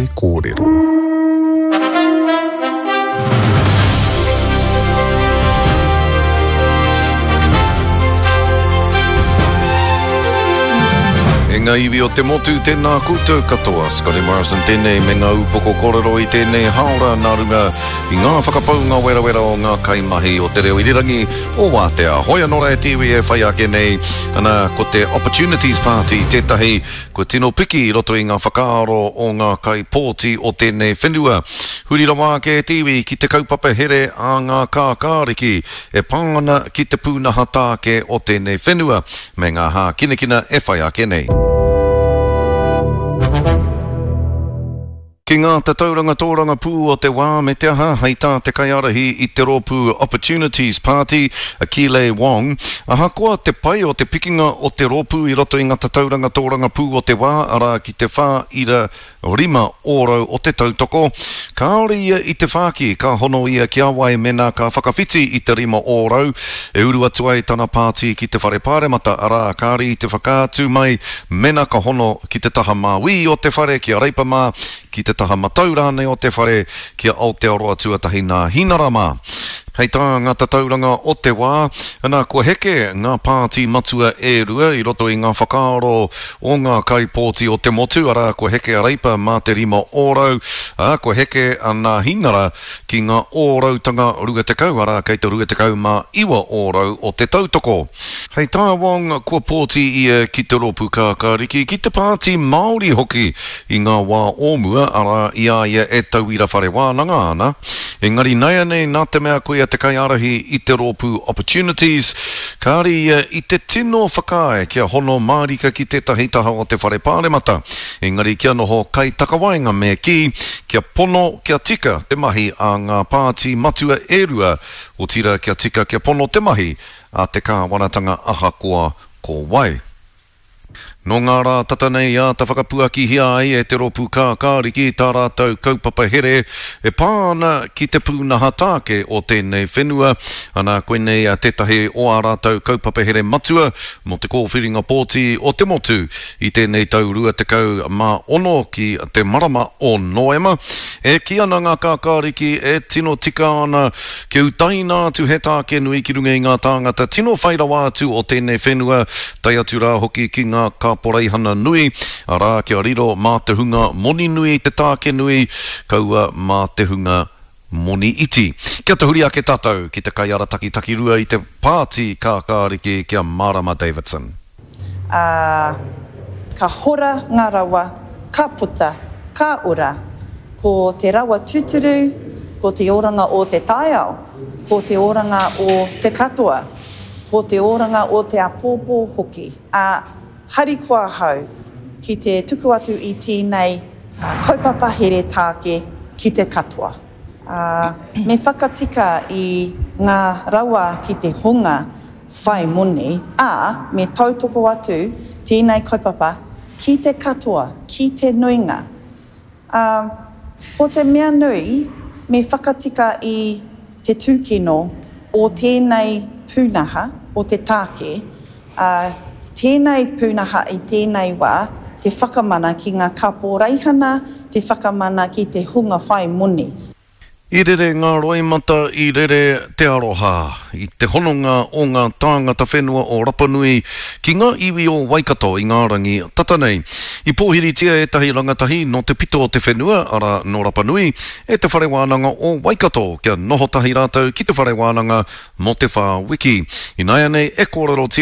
whakapuake kōrero. E ngā iwi o te motu tēnā koutou katoa, Scotty Morrison tēnei me ngā upoko kōrero i tēnei haora nā runga i ngā whakapau ngā wera o ngā kaimahi o te reo irirangi o Wātea. Hoi anōra e tiwi e whai ake nei, ana ko te Opportunities Party tētahi, ko tino piki i roto i ngā whakaaro o ngā kai pōti o tēnei whenua. Hurira wā ke tiwi ki te kaupapa here a ngā kākāriki e pāna ki te pūnaha tāke o tēnei whenua, me ngā hā kinekina e whai ake nei. Ki ngā tatauranga tōranga pū o te wā me te aha hei tā te kaiarahi i te rōpū Opportunities Party, Akile Wong. Aha koa te pai o te pikinga o te rōpū i roto i ngā tatauranga tōranga pū o te wā ara ki te whā ira rima ōrau o te tautoko. Kāore ia i te whāki, ka hono ia ki awai mena ka whakawhiti i te rima ōrau. E uru atu ai tana pāti ki te whare pāremata ara kāri i te whakātu mai mena ka hono ki te taha māwi o te whare ki a reipa mā, ki te taha mataurane o te whare ki a Aotearoa tuatahi nā Hinarama. Hei tā ngā tatauranga o te wā, ana kua heke ngā pāti matua e rua i roto i ngā whakaaro o ngā kaipōti o te motu, ara kua heke a reipa mā te rima ōrau, kua heke ana Hinara ki ngā ōrautanga rua te kau, ara kei te rua te kau mā iwa ōrau o te tautoko. Hei tā Wong kua pōti ia ki te rōpū kākāriki, ki te pāti Māori hoki i ngā wā ōmua, ara ia e tauira whare wānanga ana. Engari nei anei nā te mea koe te kaiarahi i te rōpū Opportunities, kāri i te tino whakae kia hono mārika ki tētahi taha o te whare pāremata. Engari kia noho kai takawainga me kia pono kia tika te mahi a ngā pāti matua e rua o tira kia tika kia pono te mahi a te kāwanatanga ahakoa ko wai. No ngā rā tata nei a ta whakapuaki hia ai e te rōpū kākāriki tā rātou kaupapa here e pāna ki te pūnaha tāke o tēnei whenua. Ana koe nei a tētahi o a rātou kaupapa here matua mo te kōwhiringa pōti o te motu i tēnei tau rua te kau mā ono ki te marama o Noema. E ki ana ngā kākāriki e tino tika ana ke utaina atu he tāke nui ki runga i ngā tāngata tino whairawa atu o tēnei whenua tai atu rā hoki ki ngā poreihana nui, ara kia riro mā te hunga moni nui te tāke nui, kaua mā te hunga moni iti. Kia te huri ake tātou ki te kaiara taki rua i te pāti kākāriki kia Marama Davidson. Ka hora ngā rawa, ka puta, ka ura, ko te rawa tūturu, ko te oranga o te taiao, ko te oranga o te katoa, ko te oranga o te apōpō hoki. Hari kua hau ki te tuku atu i tēnei kaupapa here tāke ki te katoa. Me whakatika i ngā rawa ki te hunga whai moni, me tautoko atu tēnei kaupapa ki te katoa, ki te nuinga. Ko te mea nui, me whakatika i te tūkino o tēnei pūnaha o te tāke, tēnei pūnaha i tēnei wā, te whakamana ki ngā kaporeihana, te whakamana ki te hunga whai muni. I rere ngā roimata, i rere te aroha, i te hononga o ngā tāngata whenua o Rapanui, ki ngā iwi o Waikato i ngā rangi tata nei. I pōhiritia e tahi rangatahi no te pito o te whenua, ara no Rapanui, e te whare wānanga o Waikato, kia noho tahi rātou ki te whare wānanga mo te whā wiki. I nai anei e kōrero tia